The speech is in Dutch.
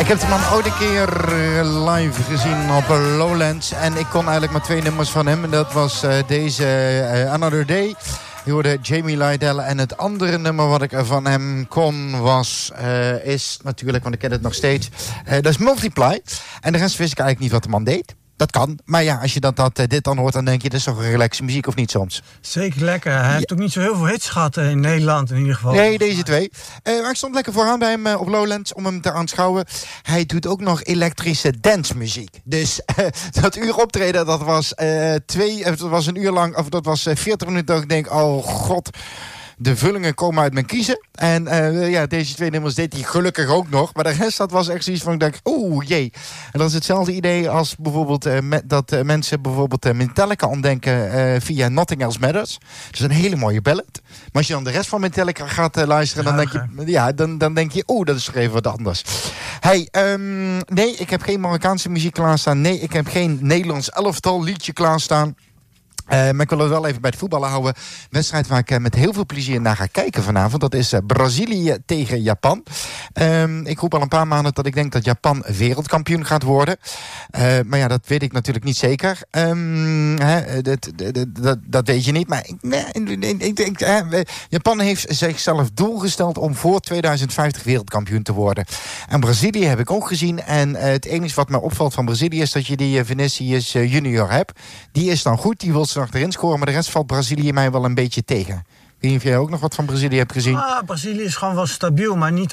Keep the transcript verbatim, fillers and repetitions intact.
Ik heb hem al een keer live gezien op Lowlands. En ik kon eigenlijk maar twee nummers van hem. En dat was uh, deze uh, Another Day. Je hoorde Jamie Lydell. En het andere nummer wat ik van hem kon was... Uh, is natuurlijk, want ik ken het nog steeds... Uh, dat is Multiply. En de rest wist ik eigenlijk niet wat de man deed. Dat kan. Maar ja, als je dat, dat, dit dan hoort, dan denk je... dat is toch een relaxe muziek, of niet soms? Zeker lekker. Hij ja. heeft ook niet zo heel veel hits gehad in Nederland in ieder geval. Nee, deze twee. Uh, maar ik stond lekker vooraan bij hem uh, op Lowlands om hem te aanschouwen. Hij doet ook nog elektrische dancemuziek. Dus uh, dat uur optreden, dat was, uh, twee, dat was een uur lang... of dat was uh, veertig minuten. Ik denk, oh god... De vullingen komen uit mijn kiezen. En uh, ja, deze twee nummers deed hij gelukkig ook nog. Maar de rest, dat was echt zoiets van, ik denk, oeh, jee. En dat is hetzelfde idee als bijvoorbeeld uh, met, dat uh, mensen bijvoorbeeld uh, Metallica ontdenken uh, via Nothing Else Matters. Dat is een hele mooie ballad. Maar als je dan de rest van Metallica gaat uh, luisteren, dan denk je, ja, dan, dan denk je, oeh, dat is toch even wat anders. Hey, um, nee, ik heb geen Marokkaanse muziek klaarstaan. Nee, ik heb geen Nederlands elftal liedje klaarstaan. Uh, maar ik wil het wel even bij het voetballen houden. Een wedstrijd waar ik uh, met heel veel plezier naar ga kijken vanavond. Dat is uh, Brazilië tegen Japan. Um, ik roep al een paar maanden dat ik denk dat Japan wereldkampioen gaat worden. Uh, maar ja, dat weet ik natuurlijk niet zeker. Um, hè, dat, dat, dat, dat weet je niet. Maar nee, ik denk, uh, Japan heeft zichzelf doelgesteld om voor tweeduizend vijftig wereldkampioen te worden. En Brazilië heb ik ook gezien. En uh, het enige wat mij opvalt van Brazilië is dat je die uh, Vinicius uh, junior hebt. Die is dan goed, die wil ze nog erin scoren, maar de rest valt Brazilië mij wel een beetje tegen. Ik weet niet of jij ook nog wat van Brazilië hebt gezien. Ah, Brazilië is gewoon wel stabiel, maar niet